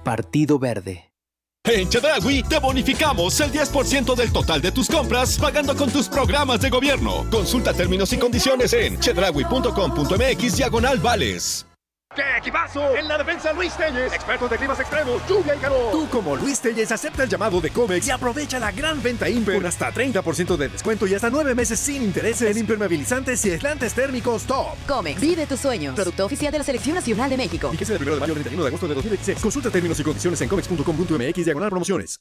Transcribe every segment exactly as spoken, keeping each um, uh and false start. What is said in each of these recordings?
Partido Verde. En Chedraui te bonificamos el diez por ciento del total de tus compras pagando con tus programas de gobierno. Consulta términos y condiciones en chedraui punto com punto m x diagonal vales. ¡Qué equipazo! En la defensa, Luis Telles, expertos de climas extremos, lluvia y calor. Tú, como Luis Telles, acepta el llamado de Comex y aprovecha la gran venta Imper con hasta treinta por ciento de descuento y hasta nueve meses sin intereses en impermeabilizantes y aislantes térmicos top. Comex, vive tus sueños. Producto oficial de la Selección Nacional de México. Fíjese del primero de mayo al treinta y uno de agosto de dos mil veintiséis. Consulta términos y condiciones en comex punto com punto m x diagonal promociones.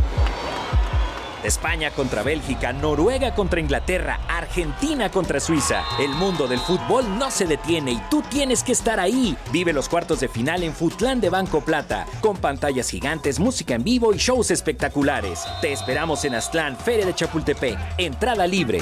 España contra Bélgica, Noruega contra Inglaterra, Argentina contra Suiza. El mundo del fútbol no se detiene y tú tienes que estar ahí. Vive los cuartos de final en Futlán de Banco Plata, con pantallas gigantes, música en vivo y shows espectaculares. Te esperamos en Aztlán, Feria de Chapultepec. Entrada libre.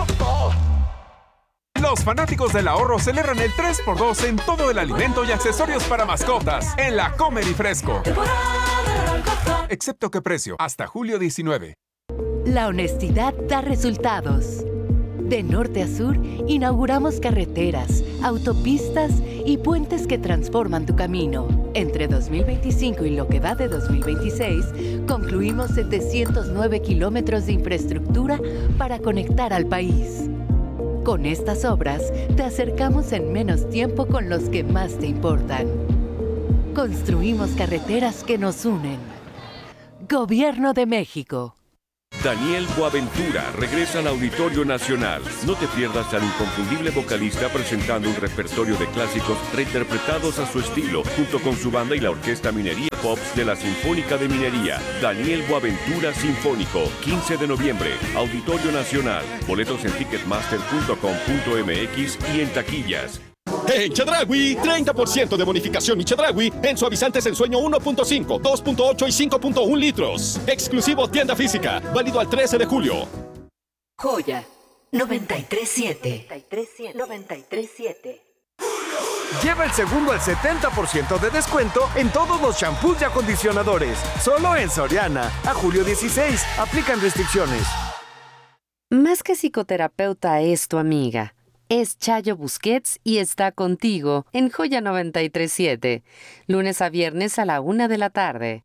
Los fanáticos del ahorro celebran el tres por dos en todo el alimento y accesorios para mascotas en la Comer y Fresco. Excepto que precio, hasta julio diecinueve. La honestidad da resultados. De norte a sur, inauguramos carreteras, autopistas y puentes que transforman tu camino. Entre dos mil veinticinco y lo que va de dos mil veintiséis, concluimos setecientos nueve kilómetros de infraestructura para conectar al país. Con estas obras, te acercamos en menos tiempo con los que más te importan. Construimos carreteras que nos unen. Gobierno de México. Daniel Boaventura regresa al Auditorio Nacional. No te pierdas al inconfundible vocalista presentando un repertorio de clásicos reinterpretados a su estilo, junto con su banda y la Orquesta Minería Pops de la Sinfónica de Minería. Daniel Boaventura Sinfónico, quince de noviembre, Auditorio Nacional. Boletos en ticketmaster punto com punto m x y en taquillas. En Chedraui, treinta por ciento de bonificación y Chedraui en suavizantes en sueño uno punto cinco, dos punto ocho y cinco punto uno litros. Exclusivo tienda física, válido al trece de julio. Joya noventa y tres siete. noventa y tres siete. Lleva el segundo al setenta por ciento de descuento en todos los champús y acondicionadores. Solo en Soriana. A julio dieciséis. Aplican restricciones. Más que psicoterapeuta es tu amiga. Es Chayo Busquets y está contigo en Joya noventa y tres siete, lunes a viernes a la una de la tarde.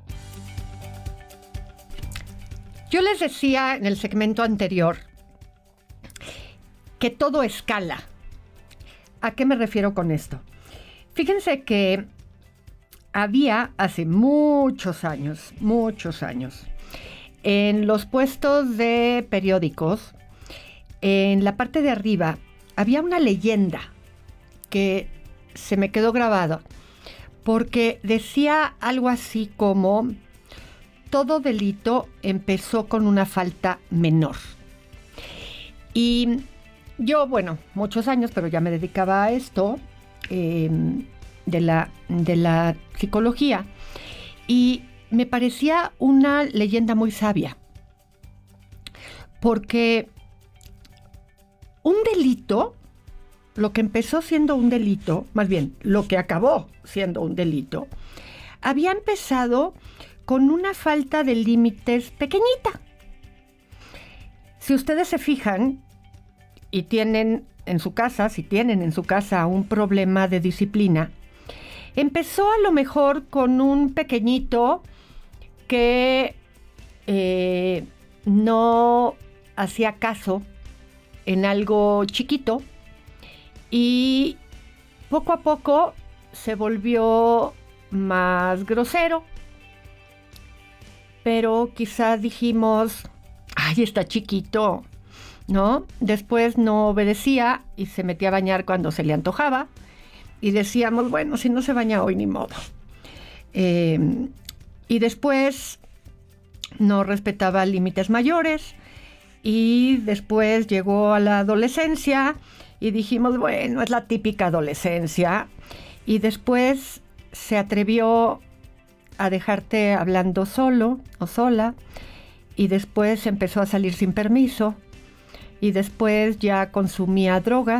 Yo les decía en el segmento anterior que todo escala. ¿A qué me refiero con esto? Fíjense que había hace muchos años, muchos años, en los puestos de periódicos, en la parte de arriba, había una leyenda que se me quedó grabada porque decía algo así como: todo delito empezó con una falta menor. Y yo, bueno, muchos años, pero ya me dedicaba a esto eh, de la, de la psicología, y me parecía una leyenda muy sabia, porque un delito, lo que empezó siendo un delito, más bien, lo que acabó siendo un delito, había empezado con una falta de límites pequeñita. Si ustedes se fijan y tienen en su casa, si tienen en su casa un problema de disciplina, empezó a lo mejor con un pequeñito que eh, no hacía caso en algo chiquito, y poco a poco se volvió más grosero, pero quizás dijimos: ay, está chiquito, ¿no? Después no obedecía y se metía a bañar cuando se le antojaba, y decíamos: bueno, si no se baña hoy, ni modo. Eh, y después no respetaba límites mayores. Y después llegó a la adolescencia y dijimos: bueno, es la típica adolescencia. Y después se atrevió a dejarte hablando solo o sola. Y después empezó a salir sin permiso. Y después ya consumía drogas.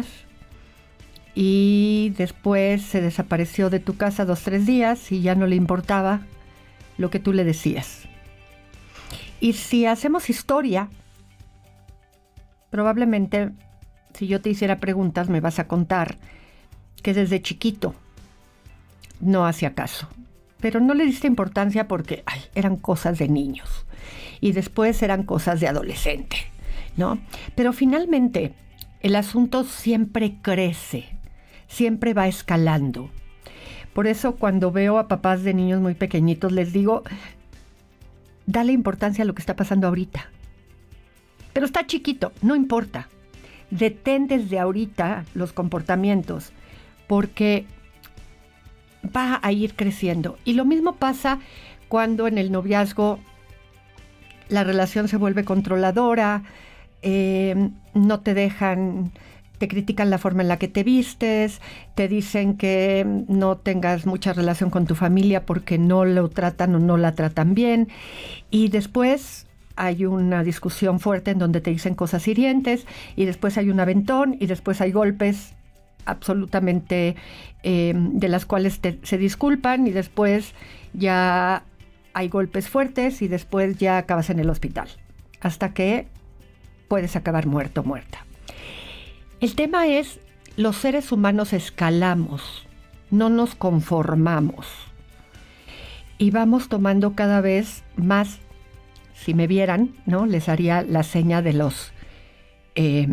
Y después se desapareció de tu casa dos, tres días y ya no le importaba lo que tú le decías. Y si hacemos historia, probablemente, si yo te hiciera preguntas, me vas a contar que desde chiquito no hacía caso pero no le diste importancia porque ay, eran cosas de niños y después eran cosas de adolescente, ¿no? Pero finalmente el asunto siempre crece, siempre va escalando. Por eso cuando veo a papás de niños muy pequeñitos les digo, dale importancia a lo que está pasando ahorita. Pero está chiquito, no importa. Detén desde ahorita los comportamientos porque va a ir creciendo. Y lo mismo pasa cuando en el noviazgo la relación se vuelve controladora, eh, no te dejan, te critican la forma en la que te vistes, te dicen que no tengas mucha relación con tu familia porque no lo tratan o no la tratan bien. Y después hay una discusión fuerte en donde te dicen cosas hirientes y después hay un aventón y después hay golpes absolutamente eh, de las cuales te, se disculpan y después ya hay golpes fuertes y después ya acabas en el hospital hasta que puedes acabar muerto o muerta. El tema es, los seres humanos escalamos, no nos conformamos y vamos tomando cada vez más, si me vieran, ¿no? Les haría la seña de los... Eh,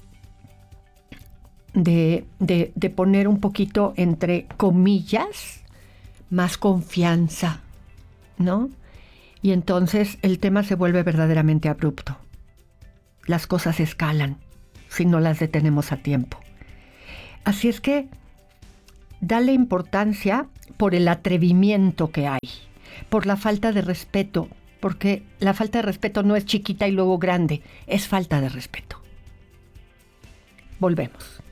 De, de, de poner un poquito entre comillas más confianza, ¿no? Y entonces el tema se vuelve verdaderamente abrupto. Las cosas escalan si no las detenemos a tiempo. Así es que dale importancia por el atrevimiento que hay, por la falta de respeto, porque la falta de respeto no es chiquita y luego grande, es falta de respeto. Volvemos.